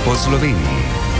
po Sloveniji.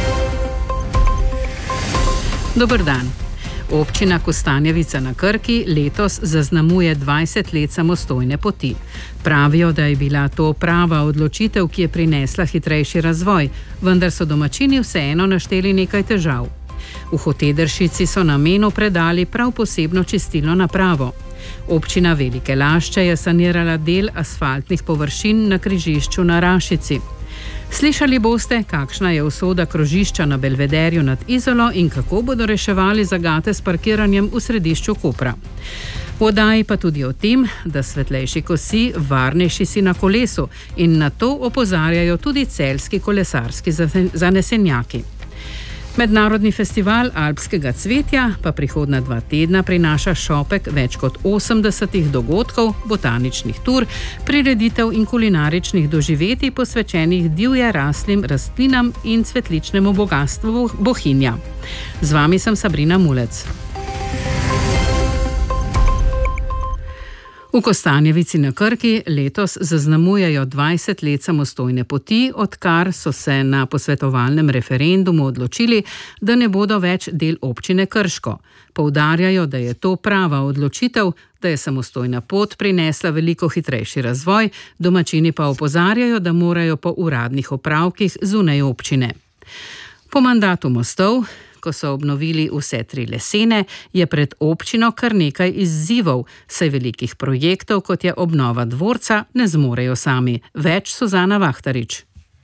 Dober dan. Občina Kostanjevica na Krki letos zaznamuje 20 let samostojne poti. Pravijo, da je bila to prava odločitev, ki je prinesla hitrejši razvoj, vendar so domačini vseeno našteli nekaj težav. V Hotedršici so namenu predali prav posebno čistilno napravo. Občina Velike Lašče je sanirala del asfaltnih površin na križišču na Rašici. Slišali boste, kakšna je usoda krožišča na Belvederju nad Izolo in kako bodo reševali zagate s parkiranjem v središču Kopra. V oddaji pa tudi o tem, da svetlejši kosi, varnejši si na kolesu in na to opozarjajo tudi celjski kolesarski zanesenjaki. Mednarodni festival alpskega cvetja pa prihodnja 2 tedna prinaša šopek več kot 80 dogodkov, botaničnih tur, prireditev in kulinaričnih doživetij posvečenih divje raslim rastlinam in cvetličnemu bogastvu Bohinja. Z vami sem Sabrina Mulec. V Kostanjevici na Krki letos zaznamujejo 20 let samostojne poti, odkar so se na posvetovalnem referendumu odločili, da ne bodo več del občine Krško. Poudarjajo, da je to prava odločitev, da je samostojna pot prinesla veliko hitrejši razvoj, domačini pa opozarjajo, da morajo po uradnih opravkih zunaj občine. Po mandatu mostov, ko so obnovili vse 3 lesene, je pred občino kar nekaj izzivov, saj velikih projektov, kot je obnova dvorca, ne zmorejo sami. Več Suzana Vahtarič.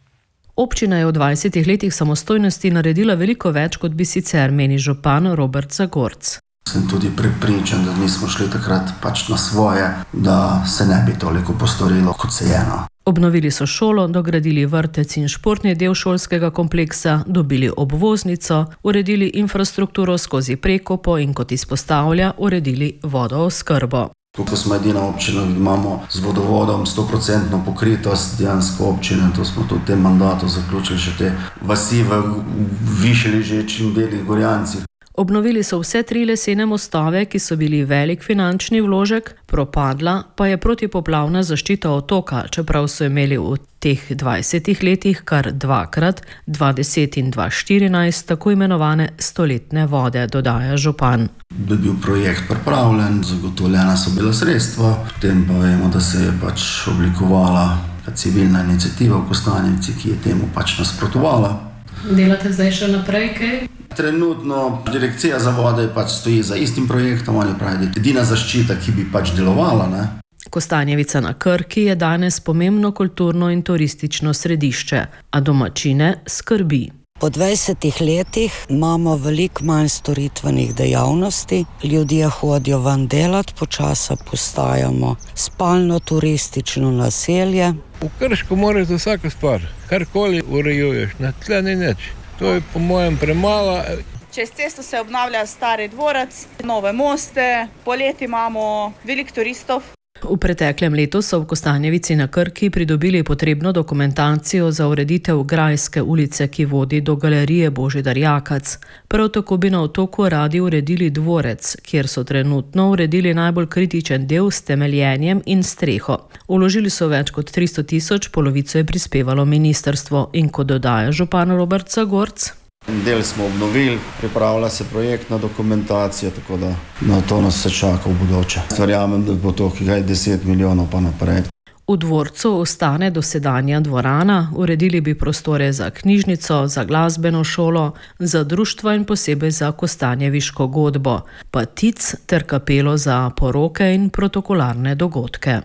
Občina je v 20 letih samostojnosti naredila veliko več, kot bi sicer, meni župan Robert Zagorc. Sem tudi prepričan, da nismo šli takrat na svoje, da se ne bi toliko postorilo, kot se je. Obnovili so šolo, dogradili vrtec in športni del šolskega kompleksa, dobili obvoznico, uredili infrastrukturo skozi Prekopo in, kot izpostavlja, uredili vodooskrbo. Ko smo edina občina, imamo z vodovodom 100% pokritost dejansko občine, to smo tudi v tem mandatu zaključili še te vasi v više ležečih delih Gorjancih. Obnovili so vse 3 lesene mostove, ki so bili velik finančni vložek, propadla pa je protipoplavna zaščita otoka, čeprav so imeli v teh 20 letih kar 2krat, 2010 in 2014, tako imenovane stoletne vode, dodaja župan. Da je bil projekt pripravljen, zagotovljena so bila sredstva, potem pa vemo, da se je oblikovala civilna iniciativa v Kostanjevici, ki je temu nasprotovala. Delate zdaj še naprej kaj? Trenutno direkcija za vode stoji za istim projektom, oni pravijo, da je edina zaščita, ki bi delovala. Kostanjevica na Krki je danes pomembno kulturno in turistično središče, a domačine skrbi. Po 20 letih imamo veliko manj storitvenih dejavnosti, ljudje hodijo ven delati, počasi postajamo spalno-turistično naselje. V Krško moraš za vsako stvar, karkoli urejuješ, na tle ni nič. To je po mojem premalo. Čez cesto se obnavlja stari dvorec, nove moste, poleti imamo veliko turistov. V preteklem letu so v Kostanjevici na Krki pridobili potrebno dokumentacijo za ureditev Grajske ulice, ki vodi do galerije Božidar Jakac. Prav tako bi na otoku radi uredili dvorec, kjer so trenutno uredili najbolj kritičen del s temeljenjem in streho. Vložili so več kot 300 000, polovico je prispevalo ministrstvo in, kot dodaja župan Robert Zagorc, Del smo obnovili, pripravlja se projektna dokumentacija, tako da na to nas se čaka v bodoče. Verjamem, da bo to 10 milijonov pa naprej. V dvorcu ostane dosedanja dvorana, uredili bi prostore za knjižnico, za glasbeno šolo, za društva in posebej za kostanjeviško godbo, pa tic ter kapelo za poroke in protokolarne dogodke.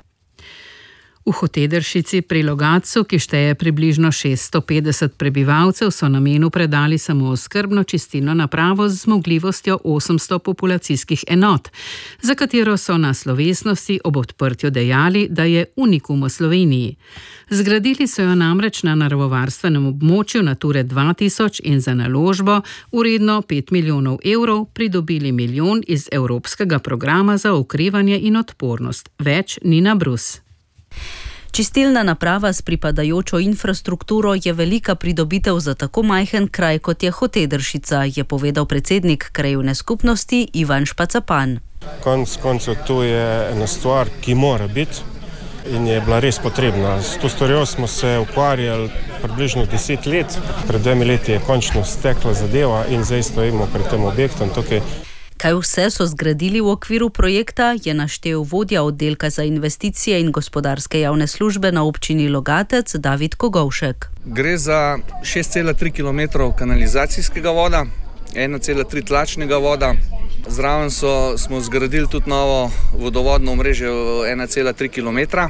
V Hotedršici pri Logatcu, ki šteje približno 650 prebivalcev, so namenu predali samooskrbno čistilno napravo z zmogljivostjo 800 populacijskih enot, za katero so na slovesnosti ob odprtju dejali, da je unikum v Sloveniji. Zgradili so jo namreč na naravovarstvenem območju Nature 2000 in za naložbo vredno 5 milijonov evrov pridobili 1 milijon iz Evropskega programa za okrevanje in odpornost. Več Nina Brus. Čistilna naprava s pripadajočo infrastrukturo je velika pridobitev za tako majhen kraj, kot je Hotedršica, je povedal predsednik krajevne skupnosti Ivan Špacapan. Konec koncev to je ena stvar, ki mora biti. in je bila res potrebna. S to stvarjo smo se ukvarjali približno 10 let. Pred 2 leti je končno stekla zadeva in zdaj stojimo pred tem objektom tukaj. Kaj vse so zgradili v okviru projekta, je naštel vodja oddelka za investicije in gospodarske javne službe na občini Logatec David Kogovšek. Gre za 6,3 km kanalizacijskega voda, 1,3 tlačnega voda. Zraven smo zgradili tudi novo vodovodno omrežje 1,3 km,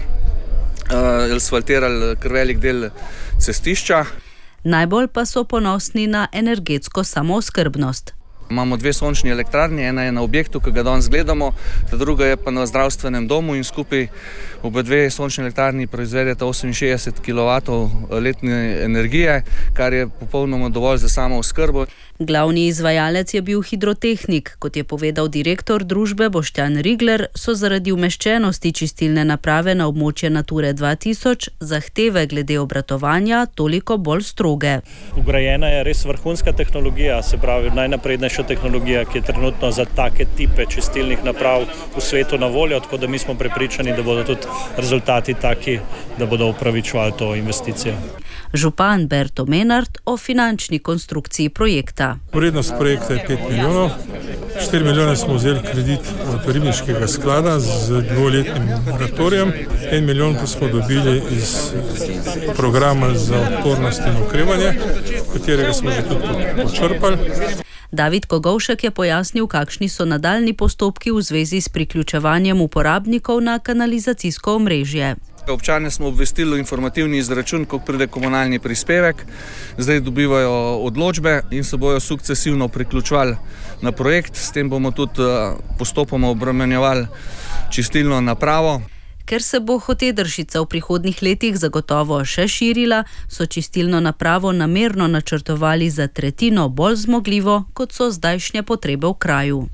asfaltirali kar velik del cestišča. Najbolj pa so ponosni na energetsko samooskrbnost. Imamo 2 sončni elektrarni, ena je na objektu, ki ga danes gledamo, ta druga je pa na zdravstvenem domu in skupaj obe 2 sončni elektrarni proizvedeta 68 kW letne energije, kar je popolnoma dovolj za samo oskrbo. Glavni izvajalec je bil hidrotehnik. Kot je povedal direktor družbe Boštjan Rigler, so zaradi umeščenosti čistilne naprave na območje Nature 2000 zahteve glede obratovanja toliko bolj stroge. Vgrajena je res vrhunska tehnologija, se pravi najnaprednejša tehnologija, ki je trenutno za take tipe čistilnih naprav v svetu na voljo, tako da mi smo prepričani, da bodo tudi rezultati taki, da bodo upravičevali to investicijo. Župan Berto Menard o finančni konstrukciji projekta. Vrednost projekta je 5 milijonov. 4 milijone smo vzeli kredit od Ribniškega sklada z 2-letnim moratorijem. 1 milijon pa smo dobili iz programa za odpornost in okrevanje, katerega smo že tudi počrpali. David Kogovšek je pojasnil, kakšni so nadaljni postopki v zvezi s priključevanjem uporabnikov na kanalizacijsko omrežje. Občane smo obvestili o informativni izračun, ko pride komunalni prispevek. Zdaj dobivajo odločbe in se bojo sukcesivno priključevali na projekt. S tem bomo tudi postopoma obremenjevali čistilno napravo. Ker se bo Hotedršica v prihodnjih letih zagotovo še širila, so čistilno napravo namerno načrtovali za 1/3 bolj zmogljivo, kot so zdajšnje potrebe v kraju.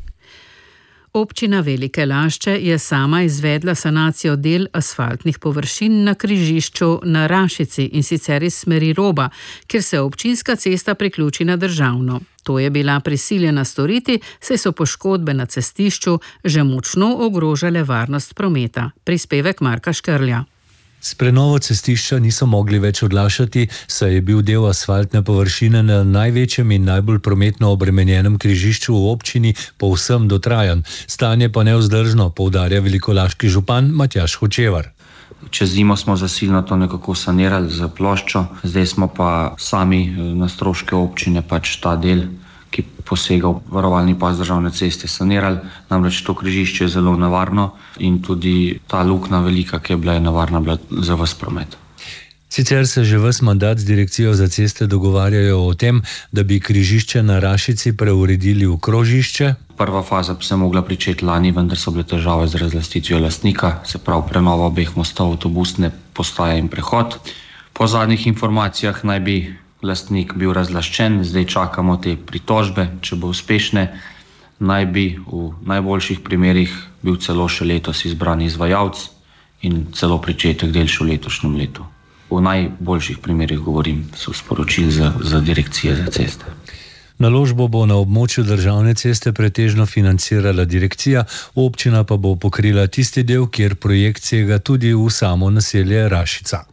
Občina Velike Lašče je sama izvedla sanacijo del asfaltnih površin na križišču na Rašici, in sicer iz smeri Roba, kjer se občinska cesta priključi na državno. To je bila prisiljena storiti, saj so poškodbe na cestišču že močno ogrožale varnost prometa. Prispevek Marka Škrlja. S prenovo cestišča niso mogli več odlašati, saj je bil del asfaltne površine na največjem in najbolj prometno obremenjenem križišču v občini povsem dotrajan. Stanje pa nevzdržno, poudarja velikolaški župan Matjaž Hočevar. Čez zimo smo zasilno to nekako sanirali z ploščo, zdaj smo pa sami na stroške občine pač ta del, ki posega v varovalni pas državne ceste, sanirali. Namreč to križišče je zelo nevarno in tudi ta luknja velika, ki je bila nevarna bila za ves promet. Sicer se že ves mandat z direkcijo za ceste dogovarjajo o tem, da bi križišče na Rašici preuredili v krožišče. Prva faza bi se mogla pričeti lani, vendar so bile težave z razlastitvijo lastnika, se pravi prenova obeh mostov, avtobusne postaje in prehod. Po zadnjih informacijah naj bi lastnik bil razlaščen, zdaj čakamo te pritožbe, če bo uspešne, naj bi v najboljših primerih bil celo še letos izbran izvajalec in celo pričetek del še v letošnjem letu. V najboljših primerih govorim, so sporočili za direkcije za ceste. Naložbo bo na območju državne ceste pretežno financirala direkcija, občina pa bo pokrila tisti del, kjer projekt sega tudi v samo naselje Rašica.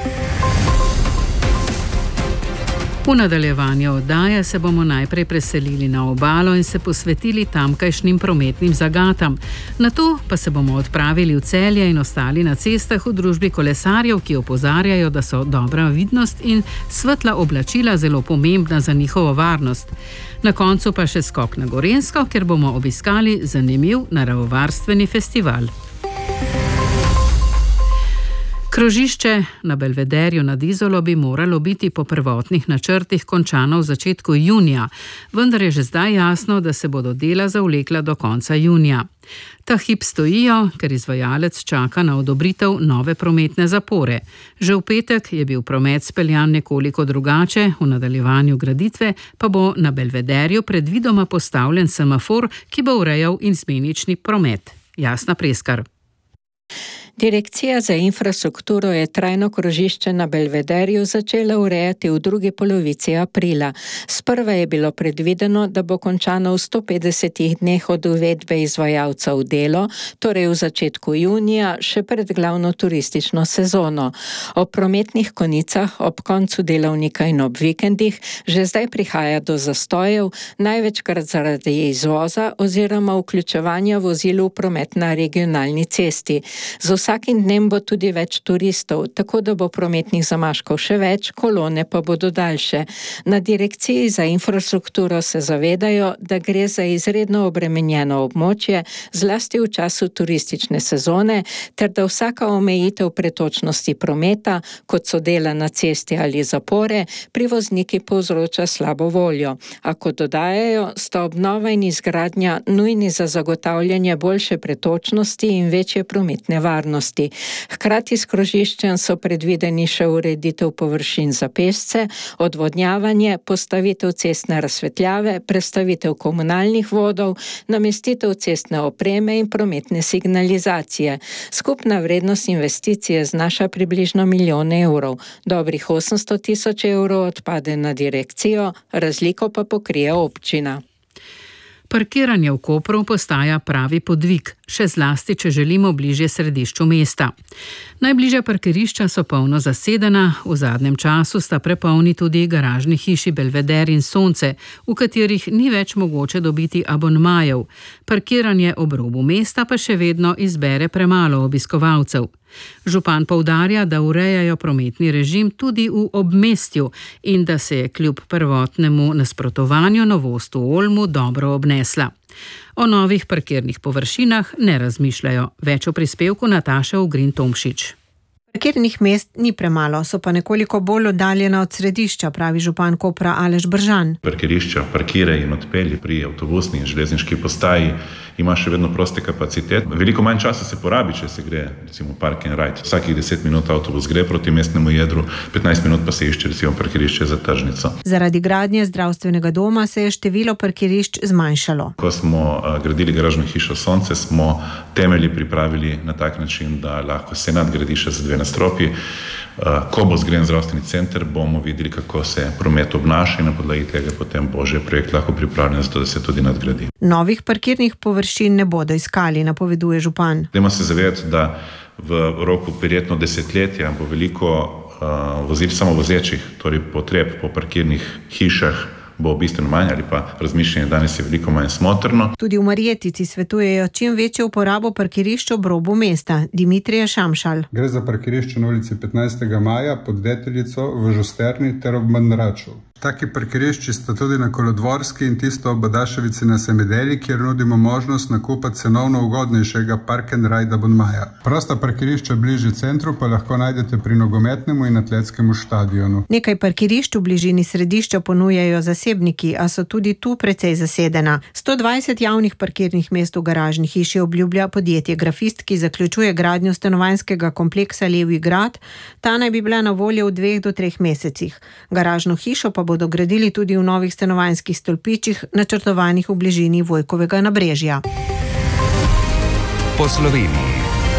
V nadaljevanju oddaje se bomo najprej preselili na obalo in se posvetili tamkajšnjim prometnim zagatam. Nato pa se bomo odpravili v Celje in ostali na cestah v družbi kolesarjev, ki opozarjajo, da so dobra vidnost in svetla oblačila zelo pomembna za njihovo varnost. Na koncu pa še skok na Gorenjsko, kjer bomo obiskali zanimiv naravovarstveni festival. Krožišče na Belvederju nad Izolo bi moralo biti po prvotnih načrtih končano v začetku junija, vendar je že zdaj jasno, da se bodo dela zavlekla do konca junija. Ta hip stojijo, ker izvajalec čaka na odobritev nove prometne zapore. Že v petek je bil promet speljan nekoliko drugače, v nadaljevanju graditve pa bo na Belvederju predvidoma postavljen semafor, ki bo urejal izmenični promet. Jasna Preskar. Direkcija za infrastrukturo je trajno krožišče na Belvederju začela urejati v drugi polovici aprila. Sprva je bilo predvideno, da bo končano v 150 dneh od uvedbe izvajalca v delo, torej v začetku junija, še pred glavno turistično sezono. Ob prometnih konicah, ob koncu delovnika in ob vikendih že zdaj prihaja do zastojev, največkrat zaradi izvoza oziroma vključevanja vozil v promet na regionalni cesti. Z vsakim dnem bo tudi več turistov, tako da bo prometnih zamaškov še več, kolone pa bodo daljše. Na Direkciji za infrastrukturo se zavedajo, da gre za izredno obremenjeno območje, zlasti v času turistične sezone, ter da vsaka omejitev pretočnosti prometa, kot so dela na cesti ali zapore, pri vozniki povzroča slabo voljo. A kot dodajajo, sta obnova in izgradnja nujni za zagotavljanje boljše pretočnosti in večje prometne varnosti. Hkrati s krožiščem so predvideni še ureditev površin za pešce, odvodnjavanje, postavitev cestne razsvetljave, prestavitev komunalnih vodov, namestitev cestne opreme in prometne signalizacije. Skupna vrednost investicije znaša približno 1 milijon evrov. Dobrih 800 tisoč evrov odpade na direkcijo, razliko pa pokrije občina. Parkiranje v Kopru postaja pravi podvig, še zlasti, če želimo bližje središču mesta. Najbližja parkirišča so polno zasedena, v zadnjem času sta prepolni tudi garažni hiši Belveder in Sonce, v katerih ni več mogoče dobiti abonmajev. Parkiranje ob robu mesta pa še vedno izbere premalo obiskovalcev. Župan poudarja, da urejajo prometni režim tudi v obmestju in da se je kljub prvotnemu nasprotovanju novost v Olmu dobro obnesla. O novih parkirnih površinah ne razmišljajo. Več o prispevku Nataše Ugrin-Tomšič. Parkirnih mest ni premalo, so pa nekoliko bolj oddaljena od središča, pravi župan Kopra Aleš Bržan. Parkirišča, parkire in odpelji pri avtobusni in železniški postaji ima še vedno proste kapacitet. Veliko manj časa se porabi, če se gre recimo park and ride. Vsakih 10 minut avtobus gre proti mestnemu jedru, 15 minut pa se išče recimo parkirišče za tržnico. Zaradi gradnje zdravstvenega doma se je število parkirišč zmanjšalo. Ko smo gradili garažno hišo Sonce, smo temelji pripravili na tak način, da lahko se nadgradi še za 2 nadstropji. Ko bo zgrajen zdravstveni center, bomo videli, kako se promet obnaša in na podlagi tega potem bo že projekt lahko pripravljen za to, da se tudi nadgradi. Novih parkirnih površin ne bodo iskali, napoveduje župan. Dajmo se zavedati, da v roku verjetno desetletja bo veliko vozil samovozečih, torej potreb po parkirnih hišah bo bistveno manj ali pa razmišljanje danes je veliko manj smotrno. Tudi v Marjetici svetujejo čim večjo uporabo parkirišč ob robu mesta. Dimitrije Šamšal. Gre za parkirišče na ulici 15. maja pod Deteljico, v Žusterni ter ob Mandraču. Taki parkirišči sta tudi na Kolodvorski in tisto ob Badaševici na Semedeli, kjer nudimo možnost nakupa cenovno ugodnejšega park and ride abonmaja. Prosta parkirišča bližje centru pa lahko najdete pri nogometnemu in atletskemu štadionu. Nekaj parkirišč v bližini središča ponujajo zasebniki, a so tudi tu precej zasedena. 120 javnih parkirnih mest v garažni hiši obljublja podjetje Grafist, ki zaključuje gradnjo stanovanjskega kompleksa Levji grad. Ta naj bi bila na voljo v 2 do 3 mesecih. Garažno hišo pa bodo gradili tudi v novih stanovanjskih stolpičih, načrtovanih v bližini Vojkovega nabrežja. Po Sloveniji.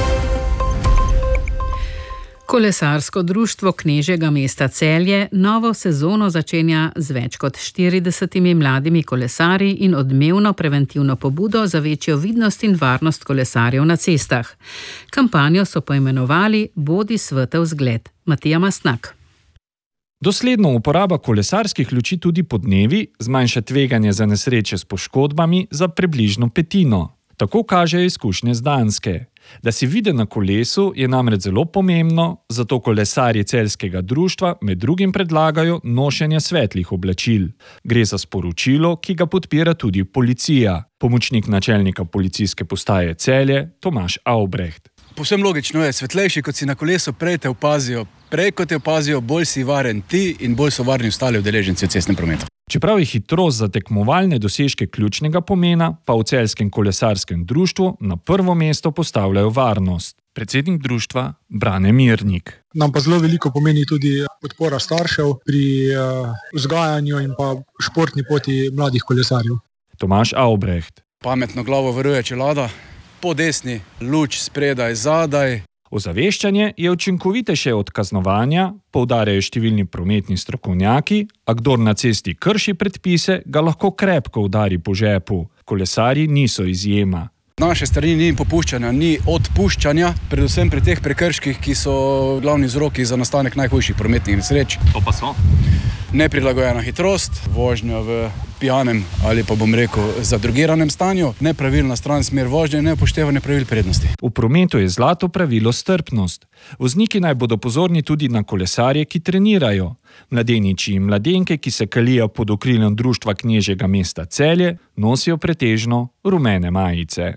Kolesarsko društvo Knežjega mesta Celje novo sezono začenja z več kot 40 mladimi kolesarji in odmevno preventivno pobudo za večjo vidnost in varnost kolesarjev na cestah. Kampanjo so poimenovali Bodi svetel zgled. Matija Mastnak. Dosledno uporaba kolesarskih luči tudi podnevi zmanjša tveganje za nesreče s poškodbami za približno 1/5. Tako kažejo izkušnje z Danske. Da si viden na kolesu je namreč zelo pomembno, zato kolesarji celjskega društva med drugim predlagajo nošenje svetlih oblačil. Gre za sporočilo, ki ga podpira tudi policija. Pomočnik načelnika policijske postaje Celje Tomaž Aubrecht. Povsem logično je, svetlejši kot si na kolesu, prej te opazijo. Prej kot te opazijo, bolj si varen ti in bolj so varni ostali udeleženci v cestnem prometu. Čeprav je hitrost za tekmovalne dosežke ključnega pomena, pa v celjskem kolesarskem društvu na prvo mesto postavljajo varnost. Predsednik društva Brane Mirnik. Nam pa zelo veliko pomeni tudi podpora staršev pri vzgajanju in pa športni poti mladih kolesarjev. Tomaž Aubrecht. Pametno glavo varuje čelada, po desni luč spredaj, zadaj. Ozaveščanje je učinkovitejše od kaznovanja, poudarjajo številni prometni strokovnjaki, a kdor na cesti krši predpise, ga lahko krepko udari po žepu. Kolesarji niso izjema. Naše strani ni popuščanja, ni odpuščanja, predvsem pri teh prekrških, ki so glavni vzroki za nastanek najhujših prometnih nesreč. To pa so? Neprilagojena hitrost, vožnja v pijanem ali pa bom rekel zadrogiranem stanju, nepravilna stran smer vožnje, neupoštevanje pravil prednosti. V prometu je zlato pravilo strpnost. Vozniki naj bodo pozorni tudi na kolesarje, ki trenirajo. Mladeniči in mladenke, ki se kalijo pod okriljem društva Knežjega mesta Celje, nosijo pretežno rumene majice.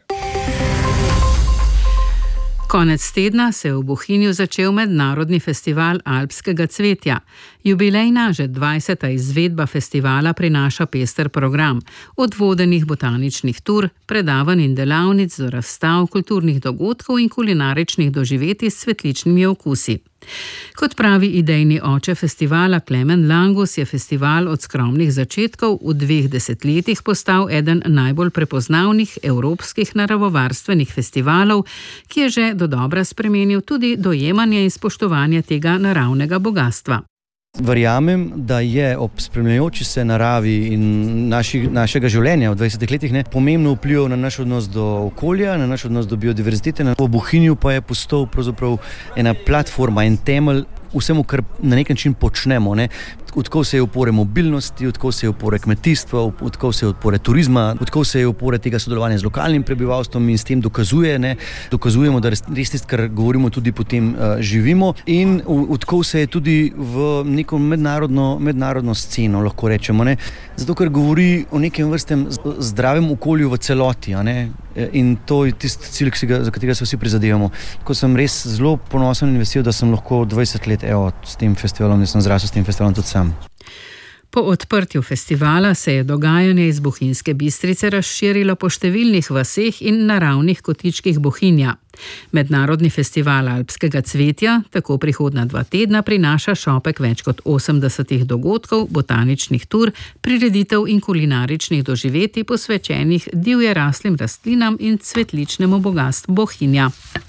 Konec tedna se je v Bohinju začel mednarodni festival alpskega cvetja. Jubilejna, že 20. izvedba festivala prinaša pester program, od vodenih botaničnih tur, predavanj in delavnic do razstav, kulturnih dogodkov in kulinaričnih doživetij s cvetličnimi okusi. Kot pravi idejni oče festivala Klemen Langus, je festival od skromnih začetkov v 2 desetletjih postal eden najbolj prepoznavnih evropskih naravovarstvenih festivalov, ki je že dodobra spremenil tudi dojemanje in spoštovanje tega naravnega bogastva. Verjamem, da je ob spremljajoči se naravi in našega življenja v 20 letih pomembno vplival na naš odnos do okolja, na naš odnos do biodiverzitete. V Bohinju pa je postal pravzaprav ena platforma, en temelj vsemu, kar na nek način počnemo. Odkov se je opore mobilnosti, odkov se je opore kmetijstva, odkov se je opore turizma, odkov se je opore tega sodelovanja z lokalnim prebivalstvom in s tem dokazujemo, da res tisto, kar govorimo, tudi potem živimo, in odkov se je tudi v neko mednarodno sceno, lahko rečemo. Zato, ker govori o nekem vrstem zdravem okolju v celoti, in to je tisti cilj, za katerega se vsi prizadevamo. Tako sem res zelo ponosen in vesel, da sem lahko 20 let s tem festivalom in sem zrasel s tem festivalom tudi sam. Po odprtju festivala se je dogajanje iz Bohinjske Bistrice razširilo po številnih vaseh in naravnih kotičkih Bohinja. Mednarodni festival alpskega cvetja tako prihodnja 2 tedna prinaša šopek več kot 80 dogodkov, botaničnih tur, prireditev in kulinaričnih doživetij posvečenih divje raslim rastlinam in cvetličnemu bogastvu Bohinja.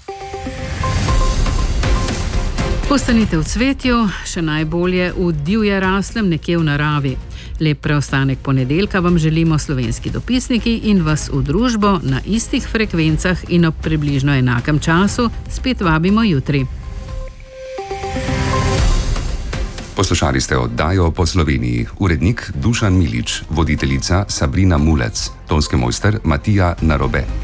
Ostanite v cvetju, še najbolje v divje raslem nekje v naravi. Lep preostanek ponedeljka vam želimo slovenski dopisniki in vas v družbo na istih frekvencah in ob približno enakem času spet vabimo jutri. Poslušali ste oddajo Po Sloveniji. Urednik Dušan Milič, voditeljica Sabrina Mulec, tonski mojster Matija Narobe.